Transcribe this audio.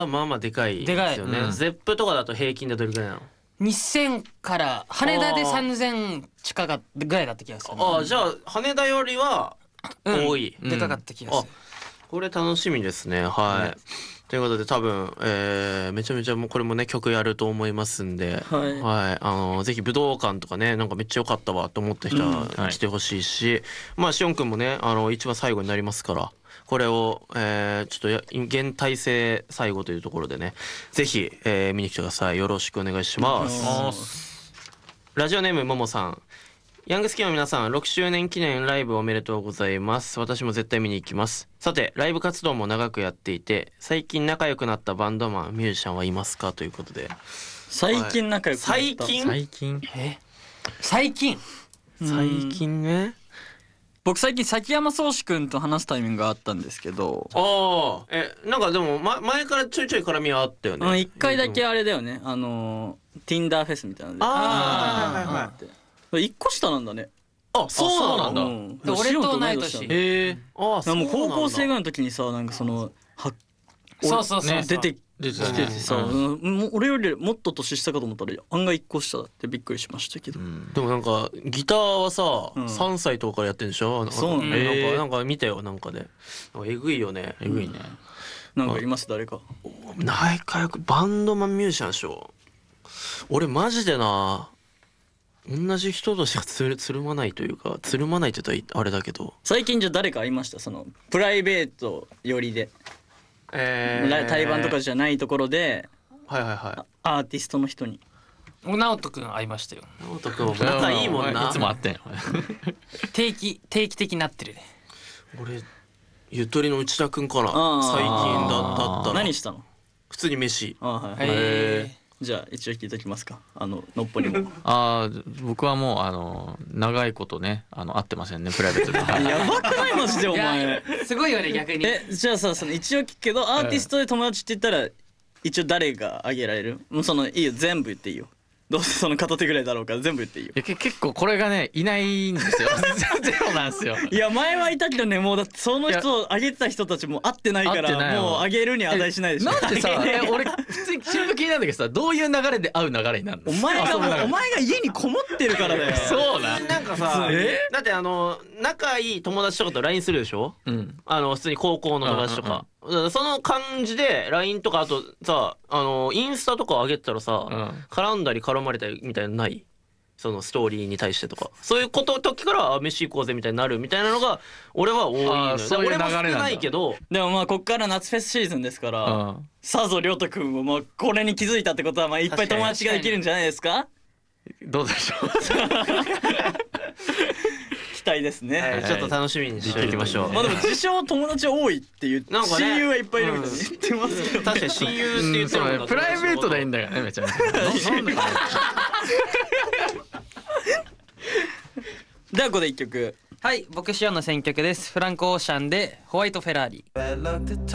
まあまあでかいですよね。 でかいゼップとかだと平均でどれくらいなの 2000から羽田で3000近かったぐらいだった気がする。 ああ、じゃあ羽田よりは多い、 でかかった気がする。 これ楽しみですね。はい、ということで多分、めちゃめちゃもうこれもね曲やると思いますんで、はい、ぜひ武道館とかねなんかめっちゃ良かったわと思った人は来てほしいし、まあしおんくんもね一番最後になりますからこれを、ちょっと現体制最後というところでねぜひ、見に来てください。よろしくお願いします。ラジオネームももさん、ヤングスキーの皆さん6周年記念ライブおめでとうございます。私も絶対見に行きます。さてライブ活動も長くやっていて最近仲良くなったバンドマンミュージシャンはいますかということで。 最近仲良くなった、 最近最近ね。 僕最近崎山壮志くんと話すタイミングがあったんですけど、 ああ、なんかでも、前からちょいちょい絡みはあったよね。 一回だけあれだよね、Tinder フェスみたいなので、一個下なんだね。 あ、そうなんだ。 で俺と同い年。 あ、そうなんだ。 もう高校生ぐらいの時にさ、なんかそのそう出てきててさ、俺よりもっと年下かと思ったら案外一個下だってびっくりしましたけど。 でもなんかギターはさ3歳とかからやってんでしょ。 そうなんだ。 なんか見たよなんかで。えぐいよね。えぐいね。 なんかいます誰か。 仲良くバンドマンミュージシャンでしょ。俺マジでな同じ人としかつるまないというか、つるまないって言ったらあれだけど。 最近じゃ誰か会いました？そのプライベートよりで。対バンとかじゃないところで、アーティストの人に。 直人くん会いましたよ。 直人くんも仲いいもんな。 いつも会ってんの。 定期的になってるね。 俺ゆとりの内田くんかな。最近だったら。 何したの？ 普通に飯。 じゃあ一応聞いときますか。のっぽにも。 僕はもう長いことね会ってませんねプライベートで。 やばくないマジでお前。 すごいよね逆に。 じゃあさ、その一応聞くけどアーティストで友達って言ったら一応誰が挙げられる？もういいよ全部言っていいよ。どうせその片手ぐらいだろうから全部言っていいよ。 結構これがねいないんですよ。ゼロなんですよ。 いや前はいたけどね、もうだってその人を挙げてた人たちも会ってないからもう挙げるに値しないでしょ。 なんでさ俺普通に新聞気になるんだけどさ、どういう流れで会う流れになるの？お前が家にこもってるからだよ。 そうなんかさ、だって仲いい友達とかと LINE するでしょ。普通に高校の友達とか。その感じで LINE とかあとさインスタとか上げてたらさ、絡んだり絡まれたりみたいなのない？そのストーリーに対してとかそういう時から飯行こうぜみたいになるみたいなのが俺は多いのよ。俺も少ないけど、 でもまあこっから夏フェスシーズンですから、さぞ亮太くんもこれに気づいたってことはまあいっぱい友達ができるんじゃないですか？ どうでしょう。 期待ですね。 ちょっと楽しみにしておきましょう。 まあでも自称友達多いっていう親友はいっぱいいるみたいに言ってますけど、 確かに親友って言ってもプライベートでいいんだからねめちゃめちゃ。 ではここで一曲。 はい、僕シオンの選曲です。フランク・オーシャンでホワイト・フェラーリ。